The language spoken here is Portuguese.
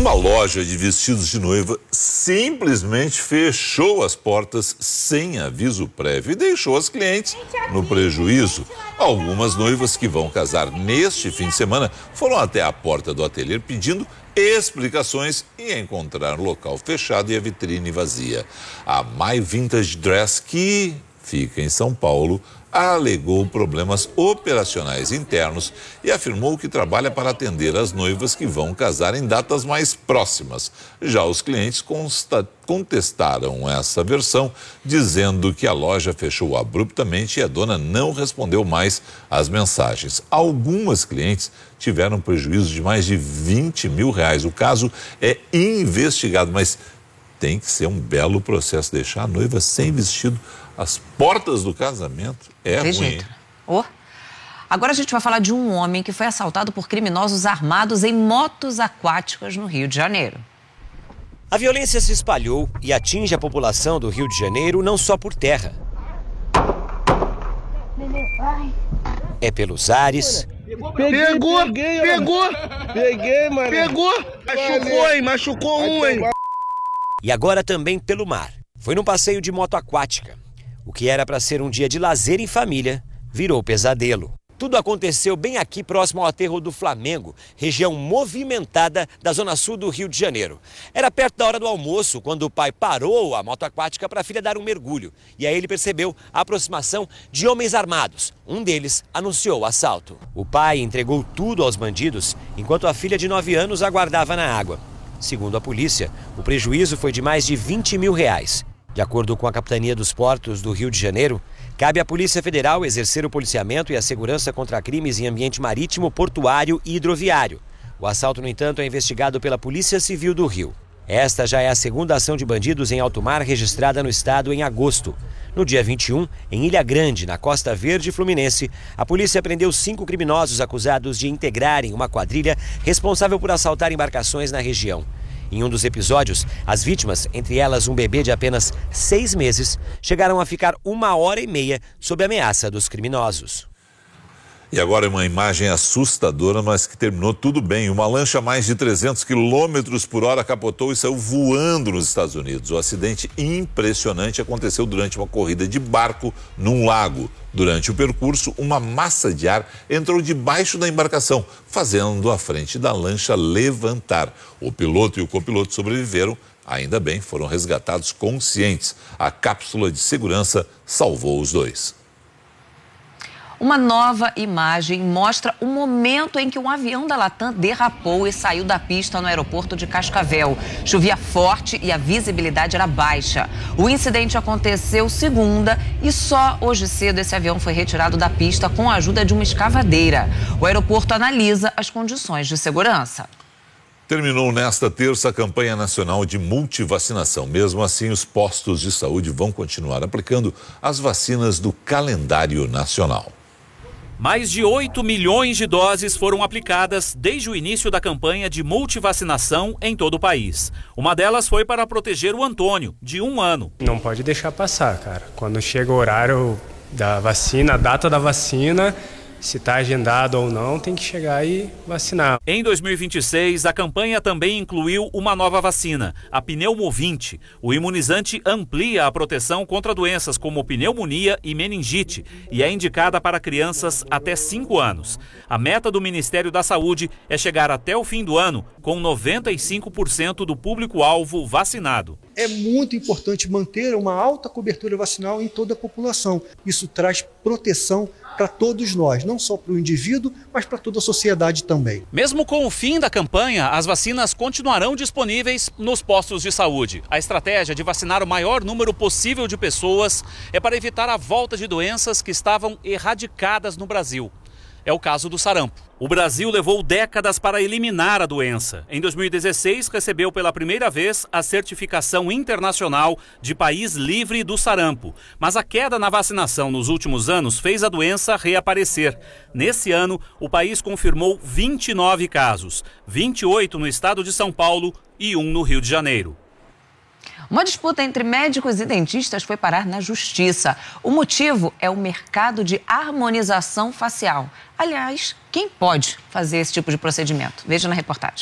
Uma loja de vestidos de noiva simplesmente fechou as portas sem aviso prévio e deixou as clientes no prejuízo. Algumas noivas que vão casar neste fim de semana foram até a porta do ateliê pedindo explicações e encontraram o local fechado e a vitrine vazia. A My Vintage Dress, que fica em São Paulo, alegou problemas operacionais internos e afirmou que trabalha para atender as noivas que vão casar em datas mais próximas. Já os clientes contestaram essa versão, dizendo que a loja fechou abruptamente e a dona não respondeu mais às mensagens. Algumas clientes tiveram prejuízo de mais de R$20 mil. O caso é investigado, mas tem que ser um belo processo deixar a noiva sem vestido às portas do casamento. É ruim. Jeito. Oh. Agora a gente vai falar de um homem que foi assaltado por criminosos armados em motos aquáticas no Rio de Janeiro. A violência se espalhou e atinge a população do Rio de Janeiro não só por terra. É pelos ares. Peguei, mano. Machucou um, hein? E agora também pelo mar. Foi num passeio de moto aquática. O que era para ser um dia de lazer em família, virou pesadelo. Tudo aconteceu bem aqui próximo ao aterro do Flamengo, região movimentada da zona sul do Rio de Janeiro. Era perto da hora do almoço, quando o pai parou a moto aquática para a filha dar um mergulho. E aí ele percebeu a aproximação de homens armados. Um deles anunciou o assalto. O pai entregou tudo aos bandidos, enquanto a filha de 9 anos aguardava na água. Segundo a polícia, o prejuízo foi de mais de R$20 mil. De acordo com a Capitania dos Portos do Rio de Janeiro, cabe à Polícia Federal exercer o policiamento e a segurança contra crimes em ambiente marítimo, portuário e hidroviário. O assalto, no entanto, é investigado pela Polícia Civil do Rio. Esta já é a segunda ação de bandidos em alto mar registrada no estado em agosto. No dia 21, em Ilha Grande, na Costa Verde Fluminense, a polícia prendeu 5 criminosos acusados de integrarem uma quadrilha responsável por assaltar embarcações na região. Em um dos episódios, as vítimas, entre elas um bebê de apenas 6 meses, chegaram a ficar 1h30 sob ameaça dos criminosos. E agora uma imagem assustadora, mas que terminou tudo bem. Uma lancha a mais de 300 km/h capotou e saiu voando nos Estados Unidos. O acidente impressionante aconteceu durante uma corrida de barco num lago. Durante o percurso, uma massa de ar entrou debaixo da embarcação, fazendo a frente da lancha levantar. O piloto e o copiloto sobreviveram, ainda bem, foram resgatados conscientes. A cápsula de segurança salvou os dois. Uma nova imagem mostra o momento em que um avião da Latam derrapou e saiu da pista no aeroporto de Cascavel. Chovia forte e a visibilidade era baixa. O incidente aconteceu segunda e só hoje cedo esse avião foi retirado da pista com a ajuda de uma escavadeira. O aeroporto analisa as condições de segurança. Terminou nesta terça a campanha nacional de multivacinação. Mesmo assim, os postos de saúde vão continuar aplicando as vacinas do calendário nacional. Mais de 8 milhões de doses foram aplicadas desde o início da campanha de multivacinação em todo o país. Uma delas foi para proteger o Antônio, de 1 ano. Não pode deixar passar, cara. Quando chega o horário da vacina, a data da vacina, se está agendado ou não, tem que chegar e vacinar. Em 2026, a campanha também incluiu uma nova vacina, a Pneumovinte. O imunizante amplia a proteção contra doenças como pneumonia e meningite e é indicada para crianças até 5 anos. A meta do Ministério da Saúde é chegar até o fim do ano com 95% do público-alvo vacinado. É muito importante manter uma alta cobertura vacinal em toda a população. Isso traz proteção para todos nós, não só para o indivíduo, mas para toda a sociedade também. Mesmo com o fim da campanha, as vacinas continuarão disponíveis nos postos de saúde. A estratégia de vacinar o maior número possível de pessoas é para evitar a volta de doenças que estavam erradicadas no Brasil. É o caso do sarampo. O Brasil levou décadas para eliminar a doença. Em 2016, recebeu pela primeira vez a certificação internacional de país livre do sarampo. Mas a queda na vacinação nos últimos anos fez a doença reaparecer. Nesse ano, o país confirmou 29 casos, 28 no estado de São Paulo e 1 no Rio de Janeiro. Uma disputa entre médicos e dentistas foi parar na justiça. O motivo é o mercado de harmonização facial. Aliás, quem pode fazer esse tipo de procedimento? Veja na reportagem.